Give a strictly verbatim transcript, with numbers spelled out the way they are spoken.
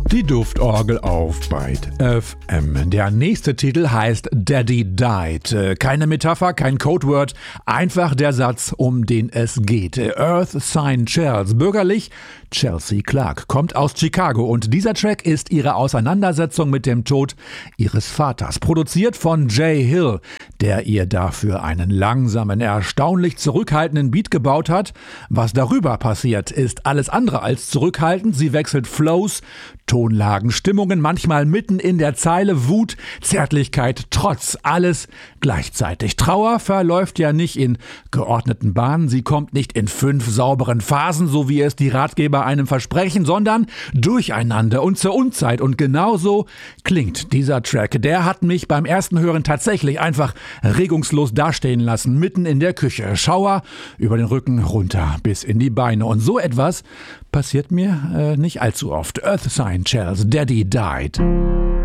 Die Duftorgel auf Byte F M. Der nächste Titel heißt Daddy Died. Keine Metapher, kein Codeword, einfach der Satz, um den es geht. Earth Sign Charles, bürgerlich Chelsea Clark, kommt aus Chicago und dieser Track ist ihre Auseinandersetzung mit dem Tod ihres Vaters. Produziert von Jay Hill, der ihr dafür einen langsamen, erstaunlich zurückhaltenden Beat gebaut hat. Was darüber passiert, ist alles andere als zurückhaltend. Sie wechselt Flows, Tonlagen, Stimmungen, manchmal mitten in der Zeile, Wut, Zärtlichkeit, Trotz, alles gleichzeitig. Trauer verläuft ja nicht in geordneten Bahnen, sie kommt nicht in fünf sauberen Phasen, so wie es die Ratgeber einem versprechen, sondern durcheinander und zur Unzeit. Und genauso klingt dieser Track. Der hat mich beim ersten Hören tatsächlich einfach regungslos dastehen lassen, mitten in der Küche. Schauer über den Rücken runter bis in die Beine. Und so etwas passiert mir äh, nicht allzu oft. Earth Sign Charles, Daddy Died.